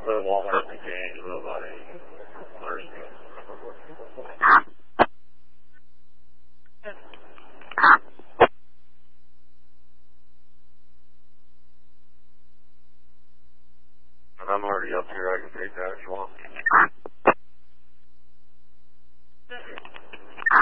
the Walmart exchange, little buddy. I'm already up here. I can take that if you want.